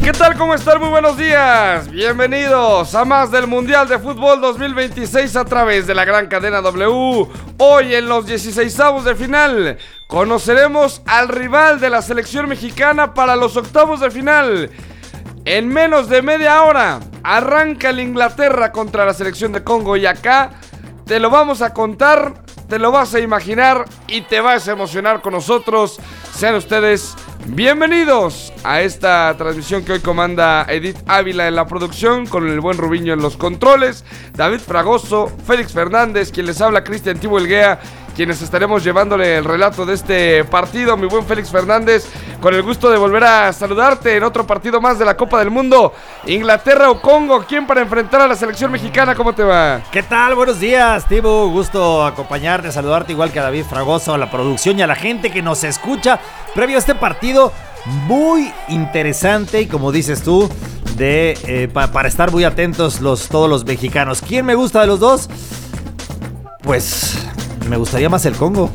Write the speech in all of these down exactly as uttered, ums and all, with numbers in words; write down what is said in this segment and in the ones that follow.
¿Qué tal? ¿Cómo están? Muy buenos días. Bienvenidos a más del Mundial de Fútbol dos mil veintiséis a través de la gran cadena W. Hoy en los dieciseisavos de final conoceremos al rival de la selección mexicana para los octavos de final. En menos de media hora arranca el Inglaterra contra la selección de Congo y acá te lo vamos a contar, te lo vas a imaginar y te vas a emocionar con nosotros. Sean ustedes bienvenidos a esta transmisión que hoy comanda Edith Ávila en la producción, con el buen Rubiño en los controles, David Fragoso, Félix Fernández, quien les habla, Cristian Tibo Elguea, quienes estaremos llevándole el relato de este partido. Mi buen Félix Fernández, con el gusto de volver a saludarte en otro partido más de la Copa del Mundo. Inglaterra o Congo, ¿quién para enfrentar a la selección mexicana? ¿Cómo te va? ¿Qué tal? Buenos días, Tibo. Gusto acompañarte, saludarte igual que a David Fragoso, a la producción y a la gente que nos escucha previo a este partido muy interesante y, como dices tú, de eh, pa- para estar muy atentos los, todos los mexicanos. ¿Quién me gusta de los dos? Pues me gustaría más el Congo.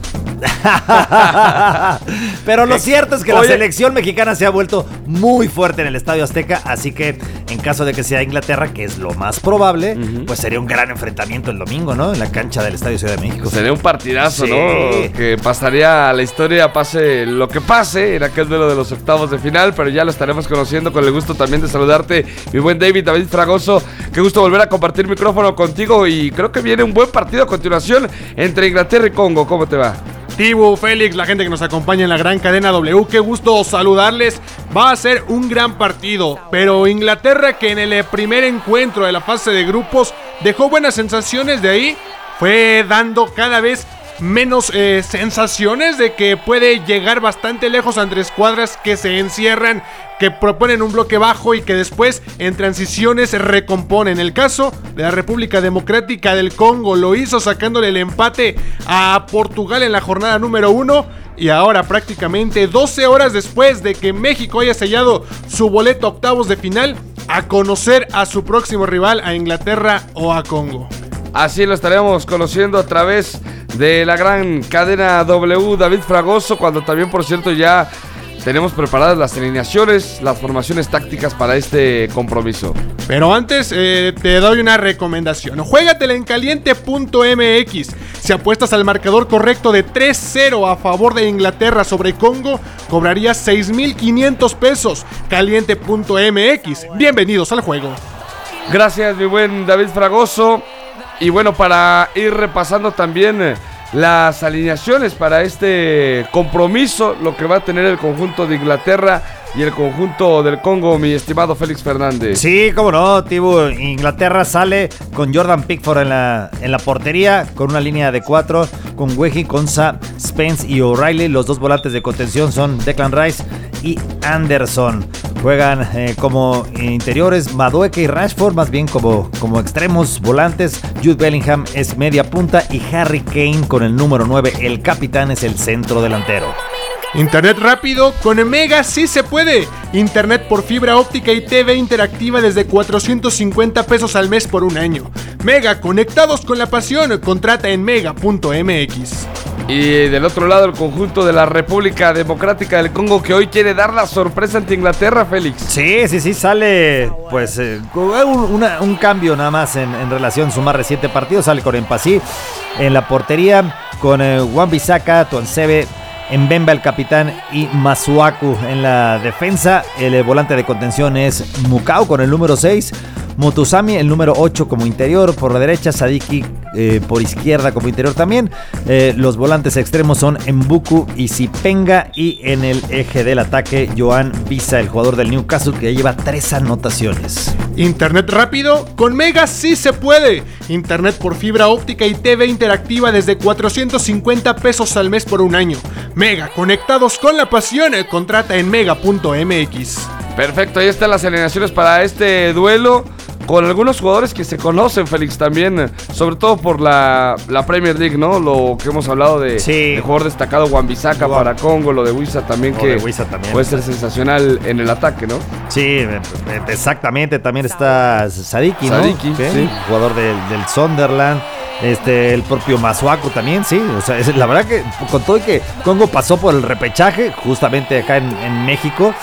Pero lo cierto es que la Oye. selección mexicana se ha vuelto muy fuerte en el Estadio Azteca, así que en caso de que sea Inglaterra, que es lo más probable, uh-huh. pues sería un gran enfrentamiento el domingo, ¿no? En la cancha del Estadio Ciudad de México. Sería un partidazo, Sí. ¿no? Que pasaría a la historia, pase lo que pase en aquel duelo de los octavos de final, pero ya lo estaremos conociendo. Con el gusto también de saludarte, mi buen David, David Fragoso. Qué gusto volver a compartir micrófono contigo y creo que viene un buen partido a continuación entre Inglaterra y Congo. ¿Cómo te va? Tibu, Félix, la gente que nos acompaña en la gran cadena W, qué gusto saludarles. Va a ser un gran partido, pero Inglaterra, que en el primer encuentro de la fase de grupos dejó buenas sensaciones, de ahí fue dando cada vez menos eh, sensaciones de que puede llegar bastante lejos ante escuadras que se encierran, que proponen un bloque bajo y que después en transiciones se recomponen. El caso de la República Democrática del Congo lo hizo sacándole el empate a Portugal en la jornada número uno, y ahora prácticamente doce horas después de que México haya sellado su boleto a octavos de final, a conocer a su próximo rival, a Inglaterra o a Congo. Así lo estaremos conociendo a través de la gran cadena W, David Fragoso, cuando también, por cierto, ya tenemos preparadas las alineaciones, las formaciones tácticas para este compromiso. Pero antes eh, te doy una recomendación. Juégatela en caliente punto m x. Si apuestas al marcador correcto de tres cero a favor de Inglaterra sobre Congo, cobrarías seis mil quinientos pesos. caliente punto m x. Bienvenidos al juego. Gracias, mi buen David Fragoso. Y bueno, para ir repasando también eh, las alineaciones para este compromiso, lo que va a tener el conjunto de Inglaterra y el conjunto del Congo, mi estimado Félix Fernández. Sí, cómo no, Tibu. Inglaterra sale con Jordan Pickford en la, en la portería, con una línea de cuatro, con Wehi, Konsa, Spence y O'Reilly. Los dos volantes de contención son Declan Rice y Anderson. Juegan eh, como interiores Madueke y Rashford, más bien como, como extremos volantes. Jude Bellingham es media punta y Harry Kane con el número nueve, el capitán, es el centro delantero. Internet rápido con Mega sí se puede. Internet por fibra óptica y T V interactiva desde cuatrocientos cincuenta pesos al mes por un año. Mega, conectados con la pasión. Contrata en mega punto m x. Y del otro lado, el conjunto de la República Democrática del Congo, que hoy quiere dar la sorpresa ante Inglaterra, Félix. Sí, sí, sí, sale pues eh, un, una, un cambio nada más en, en relación a su más reciente partido. Sale con Empasí en la portería, con eh, Wan-Bissaka, Tuanzebe, Mbemba el capitán y Masuaku en la defensa. El eh, volante de contención es Mukau con el número seis. Motusami, el número ocho como interior. Por la derecha, Sadiki eh, por izquierda como interior también. Eh, los volantes extremos son Mbuku y Sipenga. Y en el eje del ataque, Joan Visa, el jugador del Newcastle, que ya lleva tres anotaciones. Internet rápido con Mega sí se puede. Internet por fibra óptica y T V interactiva desde cuatrocientos cincuenta pesos al mes por un año. Mega, conectados con la pasión. Contrata en mega punto m x. Perfecto, ahí están las alineaciones para este duelo, con algunos jugadores que se conocen, Félix, también, sobre todo por la, la Premier League, ¿no? Lo que hemos hablado de, sí. de jugador destacado Wan-Bissaka wow. para Congo, lo de Wissa también, lo que Wissa también puede ser sensacional en el ataque, ¿no? Sí, exactamente, también está Sadiki, ¿no? Sadiki, ¿Qué? sí. Jugador del, del Sunderland. Este, el propio Masuaku también, sí. O sea, es, la verdad que con todo y que Congo pasó por el repechaje, justamente acá en, en México,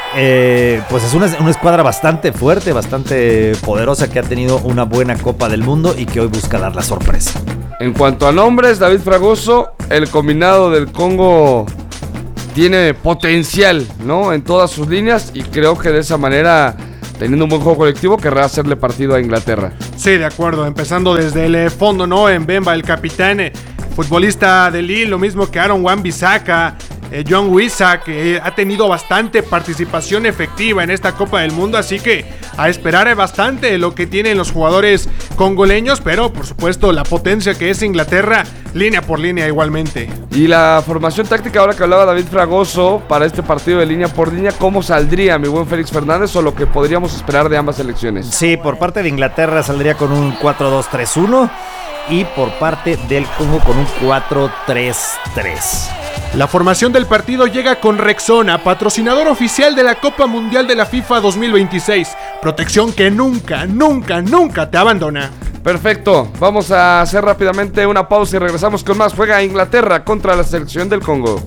eh, pues es una, una escuadra bastante fuerte, bastante poderosa, que ha tenido una buena Copa del Mundo y que hoy busca dar la sorpresa. En cuanto a nombres, David Fragoso, el combinado del Congo tiene potencial, ¿no? En todas sus líneas, y creo que de esa manera, teniendo un buen juego colectivo, querrá hacerle partido a Inglaterra. Sí, de acuerdo, empezando desde el fondo, ¿no? Mbemba, el capitán, eh, futbolista de Lille, lo mismo que Aaron Wan-Bissaka, eh, John Wissa, que eh, ha tenido bastante participación efectiva en esta Copa del Mundo, así que a esperar bastante lo que tienen los jugadores congoleños, pero por supuesto la potencia que es Inglaterra, línea por línea igualmente. Y la formación táctica, ahora que hablaba David Fragoso, para este partido de línea por línea, ¿cómo saldría mi buen Félix Fernández o lo que podríamos esperar de ambas selecciones? Sí, por parte de Inglaterra saldría con un cuatro dos tres uno y por parte del Congo con un cuatro tres tres. La formación del partido llega con Rexona, patrocinador oficial de la Copa Mundial de la FIFA dos mil veintiséis. Protección que nunca, nunca, nunca te abandona. Perfecto, vamos a hacer rápidamente una pausa y regresamos con más. Juega Inglaterra contra la selección del Congo.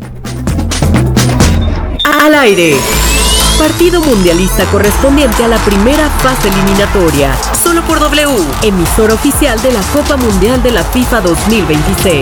Al aire. Partido mundialista correspondiente a la primera fase eliminatoria. Solo por W, emisor oficial de la Copa Mundial de la FIFA dos mil veintiséis.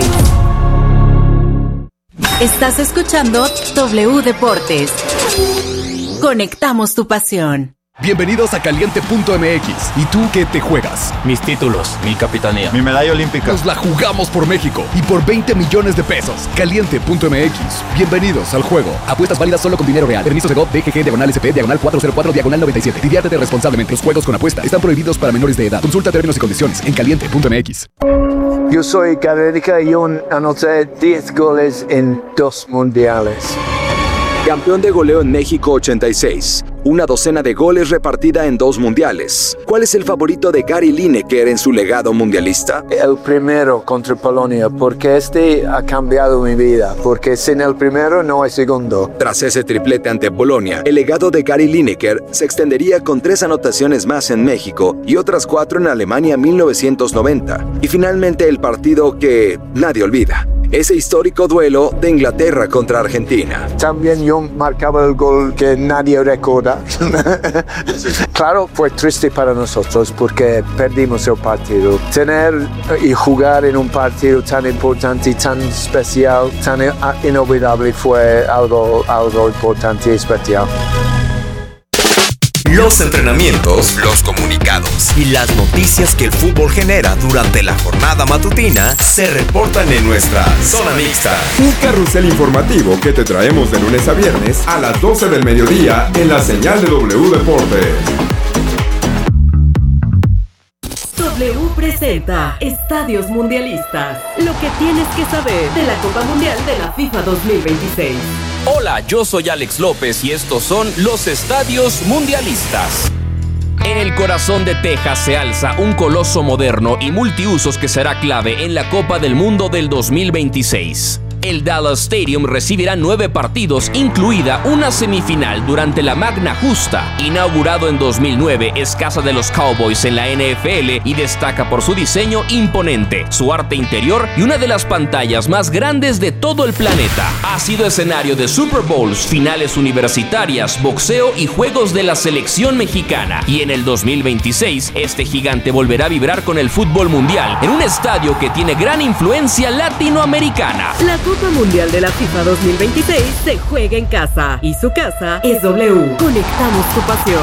Estás escuchando W Deportes. Conectamos tu pasión. Bienvenidos a Caliente punto M X. ¿Y tú qué te juegas? Mis títulos, mi capitanía, mi medalla olímpica. Nos la jugamos por México y por veinte millones de pesos. Caliente punto M X. Bienvenidos al juego. Apuestas válidas solo con dinero real. Permisos de G O V, D G G, diagonal S P, diagonal cuatro cero cuatro, diagonal noventa y siete. Diviértete responsablemente. Los juegos con apuesta están prohibidos para menores de edad. Consulta términos y condiciones en Caliente punto M X. Yo soy Gareca y yo anoté diez goles en dos mundiales. Campeón de goleo en México ochenta y seis. Una docena de goles repartida en dos mundiales. ¿Cuál es el favorito de Gary Lineker en su legado mundialista? El primero contra Polonia, porque este ha cambiado mi vida, porque sin el primero no hay segundo. Tras ese triplete ante Polonia, el legado de Gary Lineker se extendería con tres anotaciones más en México y otras cuatro en Alemania mil novecientos noventa. Y finalmente el partido que nadie olvida. Ese histórico duelo de Inglaterra contra Argentina. También yo marcaba el gol que nadie recuerda. Claro, fue triste para nosotros porque perdimos el partido. Tener y jugar en un partido tan importante, tan especial, tan inolvidable fue algo, algo importante y especial. Los entrenamientos, los comunicados y las noticias que el fútbol genera durante la jornada matutina se reportan en nuestra Zona Mixta. Un carrusel informativo que te traemos de lunes a viernes a las doce del mediodía en la señal de W Deportes. W presenta Estadios Mundialistas. Lo que tienes que saber de la Copa Mundial de la FIFA dos mil veintiséis. Hola, yo soy Alex López y estos son los Estadios Mundialistas. En el corazón de Texas se alza un coloso moderno y multiusos que será clave en la Copa del Mundo del dos mil veintiséis. El Dallas Stadium recibirá nueve partidos, incluida una semifinal durante la Magna Justa. Inaugurado en dos mil nueve, es casa de los Cowboys en la N F L y destaca por su diseño imponente, su arte interior y una de las pantallas más grandes de todo el planeta. Ha sido escenario de Super Bowls, finales universitarias, boxeo y juegos de la selección mexicana. Y en el dos mil veintiséis, este gigante volverá a vibrar con el fútbol mundial en un estadio que tiene gran influencia latinoamericana. La Copa Mundial de la FIFA dos mil veintiséis se juega en casa y su casa es W. Conectamos tu pasión.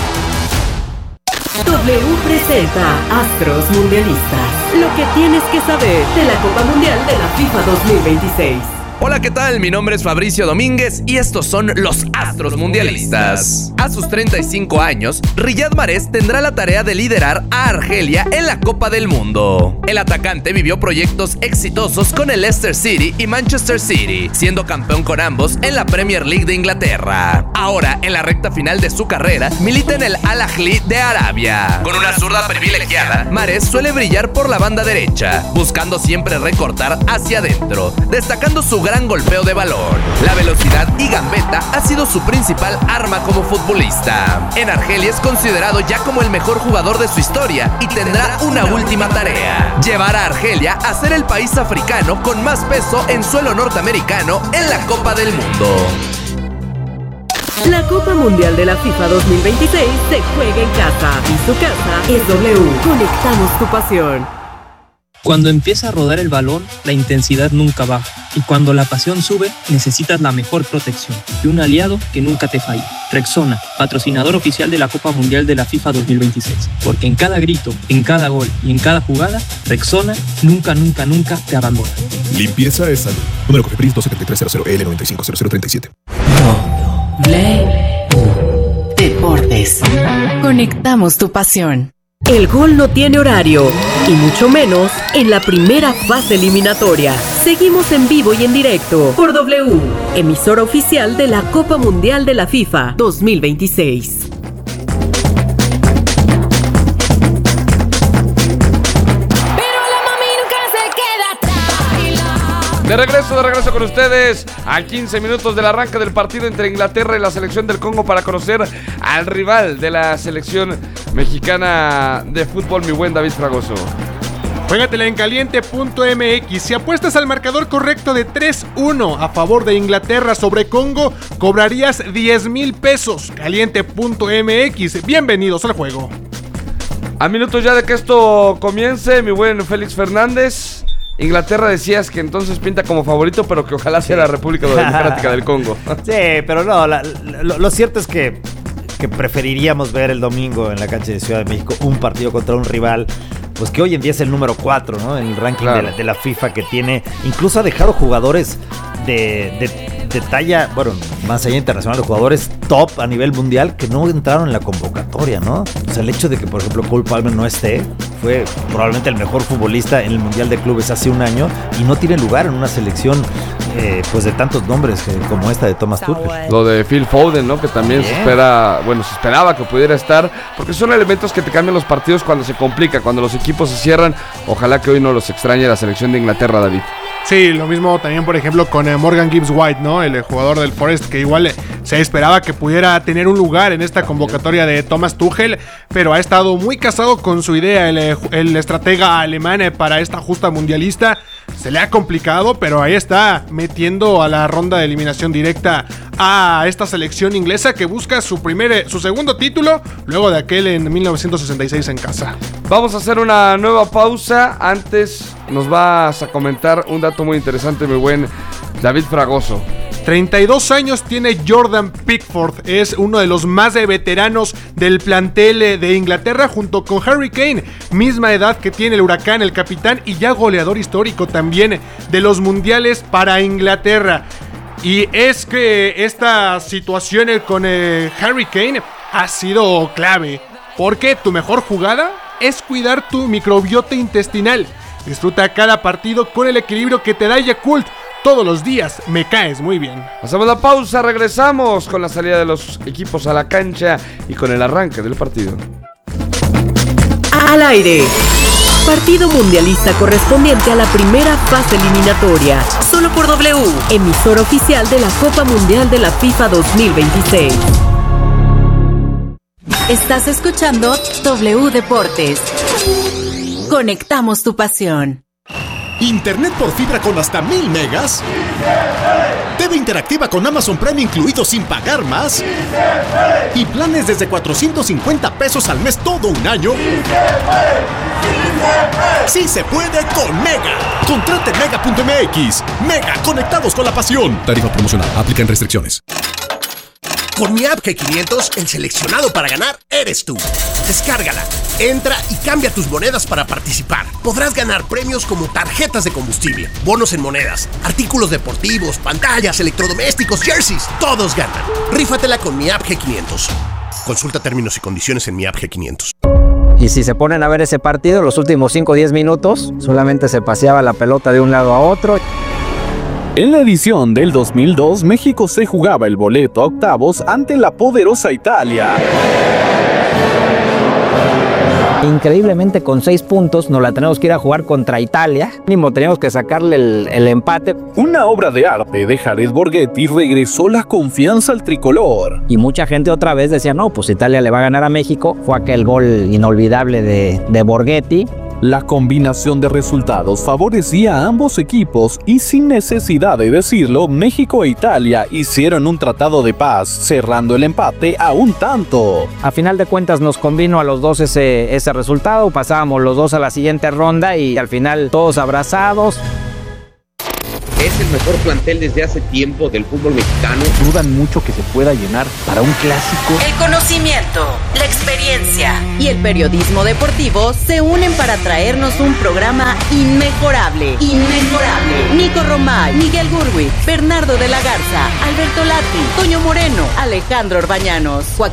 W presenta Astros Mundialistas. Lo que tienes que saber de la Copa Mundial de la FIFA dos mil veintiséis. Hola, ¿qué tal? Mi nombre es Fabricio Domínguez y estos son los Astros Mundialistas. A sus treinta y cinco años, Riyad Mahrez tendrá la tarea de liderar a Argelia en la Copa del Mundo. El atacante vivió proyectos exitosos con el Leicester City y Manchester City, siendo campeón con ambos en la Premier League de Inglaterra. Ahora, en la recta final de su carrera, milita en el Al Ahly de Arabia. Con una zurda privilegiada, Mahrez suele brillar por la banda derecha, buscando siempre recortar hacia adentro, destacando su gran golpeo de balón. La velocidad y gambeta ha sido su principal arma como futbolista. En Argelia es considerado ya como el mejor jugador de su historia y tendrá una última tarea: llevar a Argelia a ser el país africano con más peso en suelo norteamericano en la Copa del Mundo. La Copa Mundial de la FIFA dos mil veintiséis se juega en casa y su casa es W. Conectamos tu pasión. Cuando empieza a rodar el balón, la intensidad nunca baja. Y cuando la pasión sube, necesitas la mejor protección y un aliado que nunca te falle. Rexona, patrocinador oficial de la Copa Mundial de la FIFA dos mil veintiséis. Porque en cada grito, en cada gol y en cada jugada, Rexona nunca, nunca, nunca te abandona. Limpieza es salud. Número Cofepris dos siete tres cero cero L nueve cinco cero cero tres siete. Deportes. Conectamos tu pasión. El gol no tiene horario, y mucho menos en la primera fase eliminatoria. Seguimos en vivo y en directo por W, emisora oficial de la Copa Mundial de la FIFA dos mil veintiséis. De regreso, de regreso con ustedes a quince minutos del arranque del partido entre Inglaterra y la selección del Congo para conocer al rival de la selección mexicana de fútbol, mi buen David Fragoso. Juégatela en caliente punto m x. Si apuestas al marcador correcto de tres uno a favor de Inglaterra sobre Congo, cobrarías diez mil pesos. caliente punto m x. Bienvenidos al juego. A minutos ya de que esto comience, mi buen Félix Fernández. Inglaterra decías que entonces pinta como favorito, pero que ojalá sea la República Democrática del Congo. Sí, pero no, la, lo, lo cierto es que, que preferiríamos ver el domingo en la cancha de Ciudad de México un partido contra un rival, pues que hoy en día es el número cuatro, ¿no? En el ranking claro. de, la, de la FIFA, que tiene, incluso ha dejado jugadores de, de, de talla, bueno, más allá internacional, de jugadores top a nivel mundial que no entraron en la convocatoria, ¿no? O sea, el hecho de que, por ejemplo, Cole Palmer no esté, fue probablemente el mejor futbolista en el Mundial de Clubes hace un año y no tiene lugar en una selección eh, pues de tantos nombres que, como esta de Thomas Tuchel. Lo de Phil Foden, ¿no? Que también Bien. se espera, bueno, se esperaba que pudiera estar, porque son elementos que te cambian los partidos cuando se complica, cuando los equipos se cierran. Ojalá que hoy no los extrañe la selección de Inglaterra, David. Sí, lo mismo también, por ejemplo, con eh, Morgan Gibbs White, ¿no? El, el jugador del Forest, que igual eh, se esperaba que pudiera tener un lugar en esta convocatoria de Thomas Tuchel, pero ha estado muy casado con su idea, el, el estratega alemán eh, para esta justa mundialista. Se le ha complicado, pero ahí está, metiendo a la ronda de eliminación directa a esta selección inglesa que busca su primer, su segundo título, luego de aquel en mil novecientos sesenta y seis en casa. Vamos a hacer una nueva pausa. Antes nos vas a comentar un dato muy interesante, mi buen David Fragoso. treinta y dos años tiene Jordan Pickford, es uno de los más veteranos del plantel de Inglaterra, junto con Harry Kane, misma edad que tiene el Huracán, el capitán, y ya goleador histórico también de los mundiales para Inglaterra. Y es que esta situación con eh, Harry Kane ha sido clave, porque tu mejor jugada es cuidar tu microbiota intestinal. Disfruta cada partido con el equilibrio que te da Yakult. Todos los días me caes muy bien. Hacemos la pausa, regresamos con la salida de los equipos a la cancha y con el arranque del partido. Al aire. Partido mundialista correspondiente a la primera fase eliminatoria. Solo por W, emisora oficial de la Copa Mundial de la FIFA dos mil veintiséis. Estás escuchando W Deportes. Conectamos tu pasión. ¿Internet por fibra con hasta mil megas? T V interactiva con Amazon Prime incluido sin pagar más. ¿Y planes desde cuatrocientos cincuenta pesos al mes todo un año? ¡Sí se puede con Mega! Contrate Mega punto m x. Mega, conectados con la pasión. Tarifa promocional, aplican restricciones. Con mi app G quinientos, el seleccionado para ganar eres tú. Descárgala, entra y cambia tus monedas para participar. Podrás ganar premios como tarjetas de combustible, bonos en monedas, artículos deportivos, pantallas, electrodomésticos, jerseys. Todos ganan. Rífatela con mi app G quinientos. Consulta términos y condiciones en mi app G quinientos. Y si se ponen a ver ese partido, los últimos cinco o diez minutos, solamente se paseaba la pelota de un lado a otro. En la edición del dos mil dos, México se jugaba el boleto a octavos ante la poderosa Italia. Increíblemente, con seis puntos nos la tenemos que ir a jugar contra Italia. Mínimo teníamos que sacarle el, el empate. Una obra de arte de Jared Borghetti regresó la confianza al tricolor. Y mucha gente otra vez decía, no, pues Italia le va a ganar a México. Fue aquel gol inolvidable de, de Borghetti. La combinación de resultados favorecía a ambos equipos y sin necesidad de decirlo, México e Italia hicieron un tratado de paz, cerrando el empate a un tanto. A final de cuentas nos convino a los dos ese, ese resultado, pasábamos los dos a la siguiente ronda y al final todos abrazados. Es el mejor plantel desde hace tiempo del fútbol mexicano. Dudan mucho que se pueda llenar para un clásico. El conocimiento, la experiencia y el periodismo deportivo se unen para traernos un programa inmejorable. Inmejorable. Nico Romay, Miguel Gurwitz, Bernardo de la Garza, Alberto Lati, Toño Moreno, Alejandro Orbañanos, Joaquín